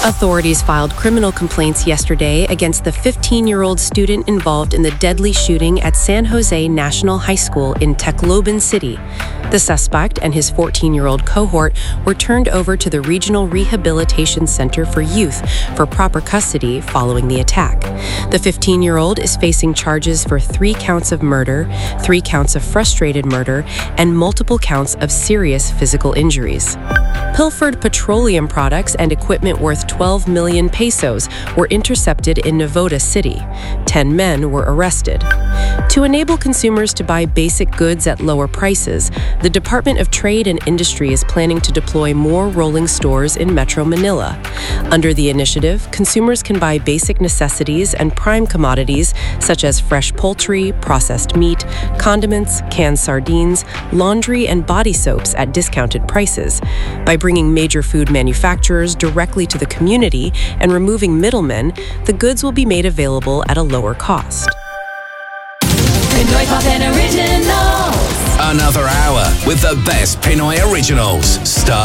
Authorities filed criminal complaints yesterday against the 15-year-old student involved in the deadly shooting at San Jose National High School in Tacloban City. The suspect and his 14-year-old cohort were turned over to the Regional Rehabilitation Center for Youth for proper custody following the attack. The 15-year-old is facing charges for 3 counts of murder, 3 counts of frustrated murder, and multiple counts of serious physical injuries. Pilfered petroleum products and equipment worth 12 million pesos were intercepted in Navotas City. 10 men were arrested. To enable consumers to buy basic goods at lower prices, the Department of Trade and Industry is planning to deploy more rolling stores in Metro Manila. Under the initiative, consumers can buy basic necessities and prime commodities such as fresh poultry, processed meat, condiments, canned sardines, laundry, and body soaps at discounted prices. By bringing major food manufacturers directly to the community and removing middlemen, the goods will be made available at a lower cost. Pinoy Pop and Originals. Another hour with the best Pinoy originals.